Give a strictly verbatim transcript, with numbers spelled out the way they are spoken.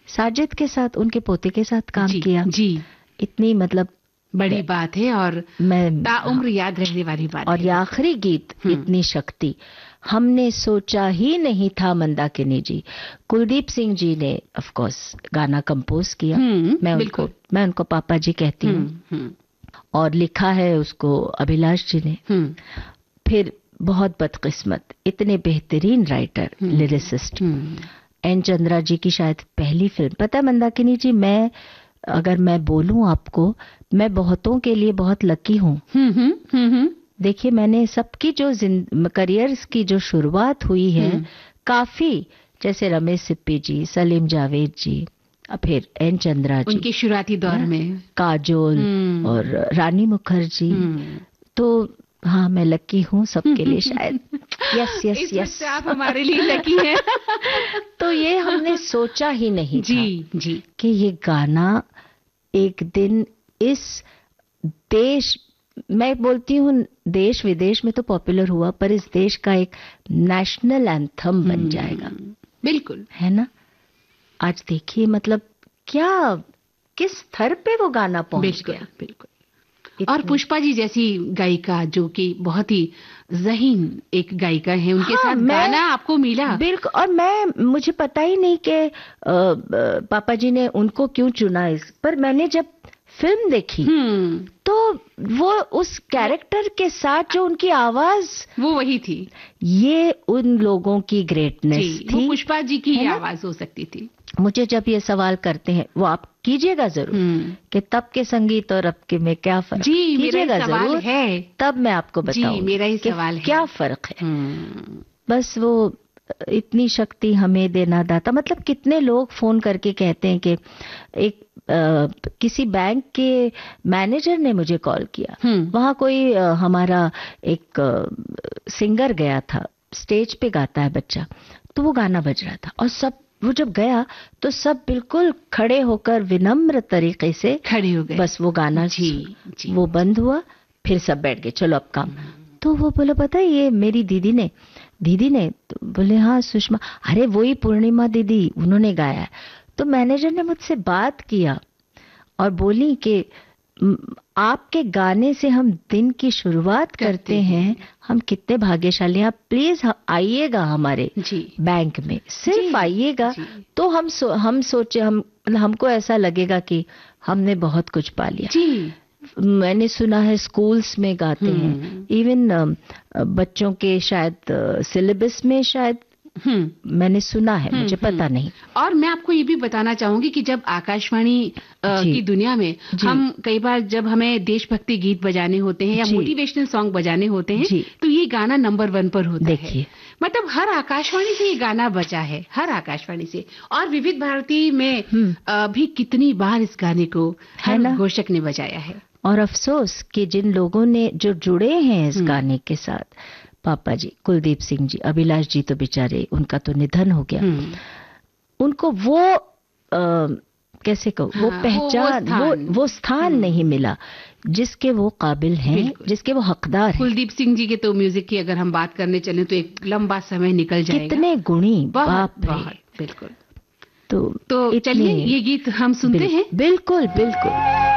साजिद के साथ, उनके पोते के साथ काम जी, किया जी इतनी मतलब बड़ी बात है और मैं ताउम्र याद रहने वाली बात और है। ये आखिरी गीत इतनी शक्ति हमने सोचा ही नहीं था। मंदाकिनी जी, कुलदीप सिंह जी ने ऑफ कोर्स गाना कंपोज किया। मैं उनको मैं उनको पापा जी कहती हूँ। और लिखा है उसको अभिलाष जी ने। फिर बहुत बदकिस्मत, इतने बेहतरीन राइटर, लिरिसिस्ट, एन चंद्रा जी की शायद पहली फिल्म। पता है मंदाकिनी जी, मैं अगर मैं बोलूं आपको, मैं बहुतों के लिए बहुत लकी हूँ। देखिए, मैंने सबकी जो करियर्स की जो शुरुआत हुई है, काफी, जैसे रमेश सिप्पी जी, सलीम जावेद जी, फिर एन चंद्रा जी, उनके शुरुआती दौर में काजोल और रानी मुखर्जी, तो हाँ मैं लकी हूँ सबके लिए शायद। यस यस यस, आप हमारे लिए लकी हैं। तो ये हमने सोचा ही नहीं जी, था जी कि ये गाना एक दिन इस देश, मैं बोलती हूँ देश विदेश में तो पॉपुलर हुआ, पर इस देश का एक नेशनल एंथम बन जाएगा। बिल्कुल, है ना। आज देखिए मतलब क्या, किस स्तर पे वो गाना पहुंच गया। बिल्कुल। और पुष्पा जी जैसी गायिका जो कि बहुत ही ज़हीन एक गायिका है, उनके हाँ, साथ गाना आपको मिला। बिल्कुल। और मैं, मुझे पता ही नहीं कि पापा जी ने उनको क्यों चुना इस पर। मैंने जब फिल्म देखी तो वो उस कैरेक्टर के साथ जो उनकी आवाज, वो वही थी। ये उन लोगों की ग्रेटनेस थी। वो पुष्पा जी की आवाज हो सकती थी। मुझे जब ये सवाल करते हैं, वो आप कीजिएगा जरूर कि तब के संगीत और अब के में क्या फर्क, जी कीजिएगा जरूर है, तब मैं आपको बताऊंगी मेरा ही सवाल है क्या फर्क है। बस वो इतनी शक्ति हमें देना दाता। मतलब कितने लोग फोन करके कहते हैं कि एक आ, किसी बैंक के मैनेजर ने मुझे कॉल किया, वहां कोई आ, हमारा एक आ, सिंगर गया था, स्टेज पे गाता है बच्चा, तो वो गाना बज रहा था और सब, वो जब गया तो सब बिल्कुल खड़े होकर विनम्र तरीके से खड़े हो गए। बस वो गाना जी, जी वो बंद हुआ, फिर सब बैठ गए, चलो अब काम। तो वो बोला पता है ये मेरी दीदी ने दीदी ने तो बोले हाँ सुषमा, अरे वही पूर्णिमा दीदी, उन्होंने गाया है। तो मैनेजर ने मुझसे बात किया और बोली कि आपके गाने से हम दिन की शुरुआत करते, करते हैं, हम कितने भाग्यशाली हैं, आप प्लीज आइएगा हमारे बैंक में, सिर्फ आइएगा तो हम सो, हम सोचे हम हमको ऐसा लगेगा कि हमने बहुत कुछ पा लिया। जी। मैंने सुना है स्कूल्स में गाते हैं, इवन बच्चों के शायद सिलेबस में शायद मैंने सुना है, मुझे पता नहीं। और मैं आपको ये भी बताना चाहूंगी कि जब आकाशवाणी की दुनिया में हम कई बार जब हमें देशभक्ति गीत बजाने होते हैं या मोटिवेशनल सॉन्ग बजाने होते हैं तो ये गाना नंबर वन पर होता है। मतलब हर आकाशवाणी से ये गाना बजा है, हर आकाशवाणी से। और विविध भारती में भी कितनी बार इस गाने को हर घोषक ने बजाया है। और अफसोस कि जिन लोगों ने जो जुड़े हैं इस गाने के साथ, पापा जी, कुलदीप सिंह जी, अभिलाष जी, तो बेचारे उनका तो निधन हो गया, उनको वो आ, कैसे कहूँ, वो पहचान, वो वो, वो स्थान नहीं मिला जिसके वो काबिल हैं, जिसके वो हकदार हैं। कुलदीप सिंह जी के तो म्यूजिक की अगर हम बात करने चलें तो एक लंबा समय निकल जाएगा। कितने गुणी, बाप रे। बिल्कुल। तो तो चलिए ये गीत हम सुनते हैं। बिल्कुल बिल्कुल।